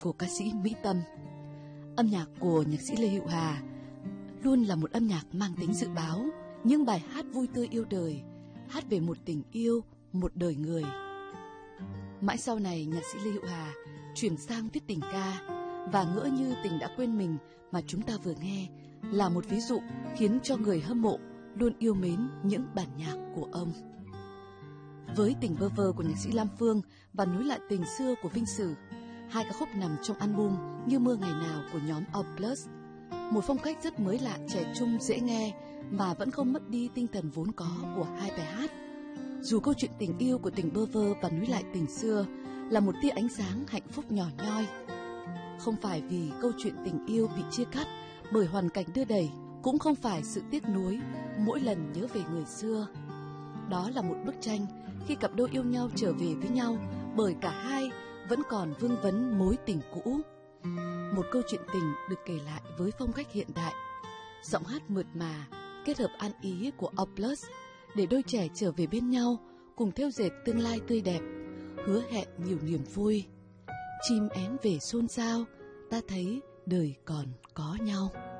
của ca sĩ Mỹ Tâm. Âm nhạc của nhạc sĩ Lê Hữu Hà luôn là một âm nhạc mang tính dự báo, những bài hát vui tươi yêu đời, hát về một tình yêu, một đời người. Mãi sau này, nhạc sĩ Lê Hữu Hà chuyển sang viết tình ca, và Ngỡ như tình đã quên mình mà chúng ta vừa nghe là một ví dụ khiến cho người hâm mộ luôn yêu mến những bản nhạc của ông. Với Tình Bơ Vơ của nhạc sĩ Lam Phương và Nối lại tình xưa của Vinh Sử, hai ca khúc nằm trong album Như mưa ngày nào của nhóm Plus, một phong cách rất mới lạ, trẻ trung, dễ nghe mà vẫn không mất đi tinh thần vốn có của hai bài hát. Dù câu chuyện tình yêu của Tình Bơ Vơ và Nối lại tình xưa là một tia ánh sáng hạnh phúc nhỏ nhoi, không phải vì câu chuyện tình yêu bị chia cắt bởi hoàn cảnh đưa đẩy, cũng không phải sự tiếc nuối mỗi lần nhớ về người xưa. Đó là một bức tranh khi cặp đôi yêu nhau trở về với nhau bởi cả hai vẫn còn vương vấn mối tình cũ. Một câu chuyện tình được kể lại với phong cách hiện đại, giọng hát mượt mà kết hợp an ý của Plus để đôi trẻ trở về bên nhau, cùng thêu dệt tương lai tươi đẹp, hứa hẹn nhiều niềm vui. Chim én về xôn xao, ta thấy đời còn có nhau.